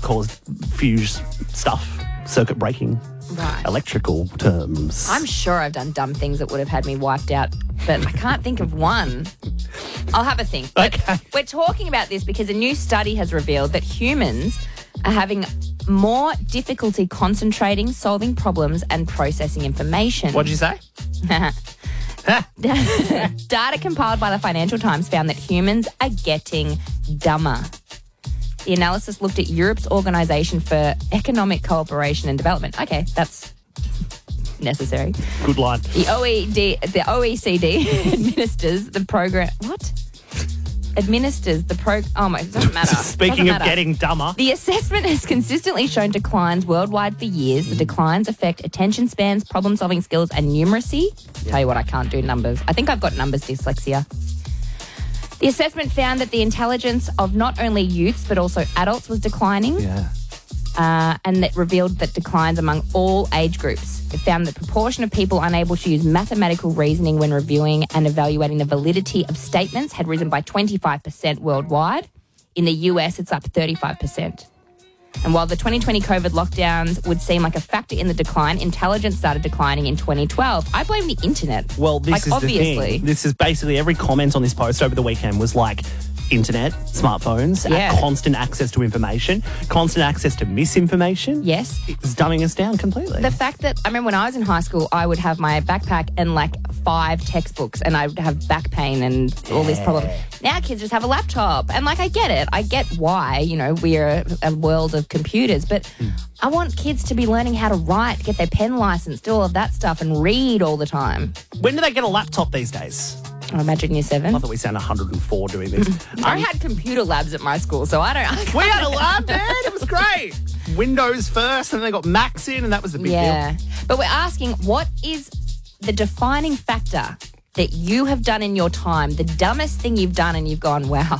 caused fuse stuff, circuit breaking, electrical terms. I'm sure I've done dumb things that would have had me wiped out, but I can't think of one. I'll have a think. But we're talking about this because a new study has revealed that humans are having more difficulty concentrating, solving problems, and processing information. What'd you say? Data compiled by the Financial Times found that humans are getting dumber. The analysis looked at Europe's Organisation for Economic Cooperation and Development. Okay, that's necessary. Good line. The OECD administers the program. What? Administers the Oh my, it doesn't matter. Speaking of getting dumber. The assessment has consistently shown declines worldwide for years. The declines affect attention spans, problem-solving skills, and numeracy. Tell you what, I can't do numbers. I think I've got numbers dyslexia. The assessment found that the intelligence of not only youths but also adults was declining. Yeah. And that revealed that declines among all age groups. It found the proportion of people unable to use mathematical reasoning when reviewing and evaluating the validity of statements had risen by 25% worldwide. In the US, it's up 35%. And while the 2020 COVID lockdowns would seem like a factor in the decline, intelligence started declining in 2012. I blame the internet. Well, this is obviously. the thing. This is basically every comment on this post over the weekend was like, internet, smartphones, constant access to information, constant access to misinformation. Yes. It's dumbing us down completely. The fact that, I remember when I was in high school, I would have my backpack and like 5 textbooks and I would have back pain and all these problems. Now kids just have a laptop. And like, I get it. I get why, you know, we're a world of computers. But I want kids to be learning how to write, get their pen license, do all of that stuff and read all the time. When do they get a laptop these days? I imagine year 7. I love that we sound 104 doing this. I had computer labs at my school, so I don't... We had a lab, man. It was great. Windows first, and then they got Macs in, and that was the big deal. But we're asking, what is the defining factor that you have done in your time, the dumbest thing you've done and you've gone, wow,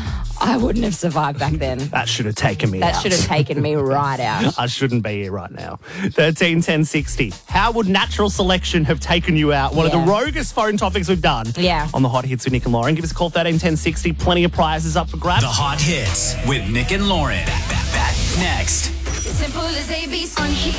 I wouldn't have survived back then. That should have taken me out. That should have taken me right out. I shouldn't be here right now. 13 10 60. How would natural selection have taken you out? One of the roguest phone topics we've done on the Hot Hits with Nick and Lauren. Give us a call, 13 10 60. Plenty of prizes up for grabs. The Hot Hits with Nick and Lauren. Back next. Simple as ABC. On Hit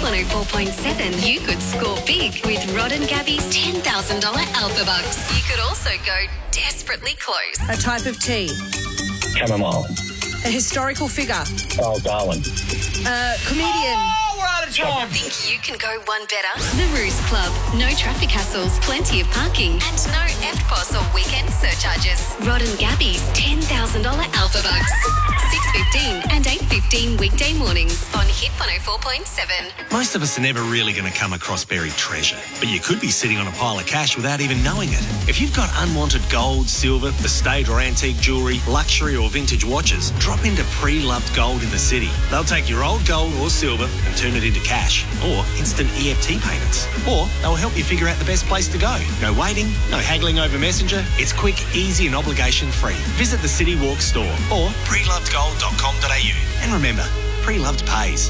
104.7, you could score big with Rod and Gabby's $10,000 Alpha Bucks. You could also go desperately close. A type of tea. Chamomile. A historical figure. Oh, Darwin. A comedian. Oh, we're out of time. Think you can go one better? The Roost Club. No traffic hassles, plenty of parking, and no EFTPOS or weekend surcharges. Rod and Gabby's $10,000 Alpha Bucks. 6:15 and 8:15 weekday mornings on Hit 104.7. Most of us are never really going to come across buried treasure, but you could be sitting on a pile of cash without even knowing it. If you've got unwanted gold, silver, estate or antique jewellery, luxury or vintage watches, drop into Pre-Loved Gold in the city. They'll take your old gold or silver and turn it into cash or instant EFT payments. Or they'll help you figure out the best place to go. No waiting, no haggling over Messenger. It's quick, easy and obligation-free. Visit the City Walk store or prelovedgold.com.au. And remember, Pre-Loved pays.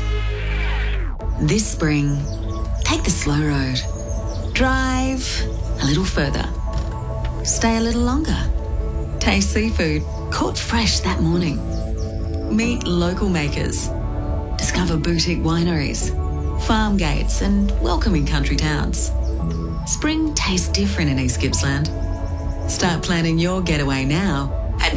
This spring, take the slow road. Drive a little further. Stay a little longer. Taste seafood caught fresh that morning. Meet local makers. Discover boutique wineries, farm gates and welcoming country towns. Spring tastes different in East Gippsland. Start planning your getaway now at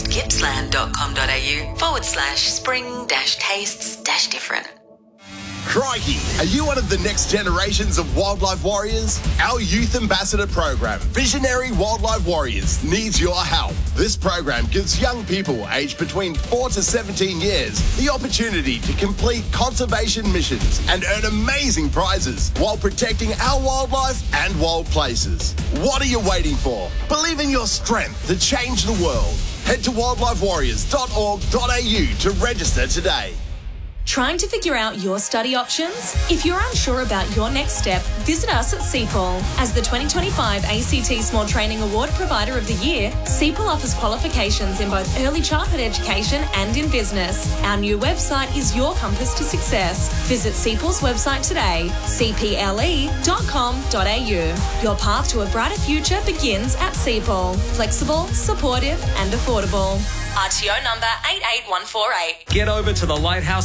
visiteastgippsland.com.au/spring-tastes-different. Crikey, are you one of the next generations of wildlife warriors? Our youth ambassador program, Visionary Wildlife Warriors, needs your help. This program gives young people aged between 4 to 17 years the opportunity to complete conservation missions and earn amazing prizes while protecting our wildlife and wild places. What are you waiting for? Believe in your strength to change the world. Head to wildlifewarriors.org.au to register today. Trying to figure out your study options? If you're unsure about your next step, visit us at CPAL. As the 2025 ACT Small Training Award Provider of the Year, CPAL offers qualifications in both early childhood education and in business. Our new website is your compass to success. Visit CPAL's website today, cple.com.au. Your path to a brighter future begins at CPAL. Flexible, supportive and affordable. RTO number 88148. Get over to the Lighthouse